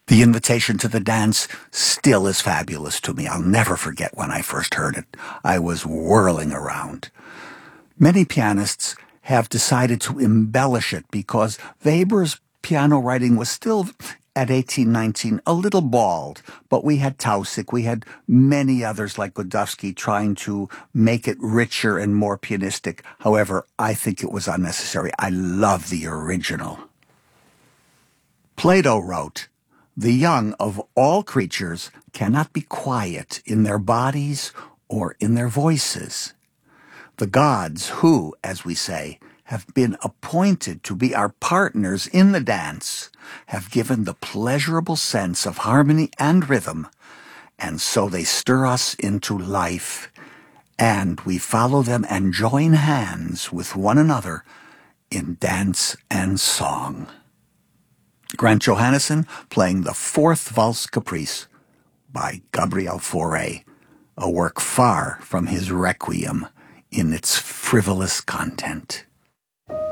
The invitation to the dance still is fabulous to me. I'll never forget when I first heard it. I was whirling around. Many pianists have decided to embellish it because Weber's piano writing was still, at 1819, a little bald, but we had Tausig, we had many others like Godowsky trying to make it richer and more pianistic. However, I think it was unnecessary. I love the original. Plato wrote, "The young of all creatures cannot be quiet in their bodies or in their voices." The gods who, as we say, have been appointed to be our partners in the dance have given the pleasurable sense of harmony and rhythm, and so they stir us into life, and we follow them and join hands with one another in dance and song. Grant Johannesson playing the Fourth Valse Caprice by Gabriel Fauré, a work far from his Requiem in its frivolous content.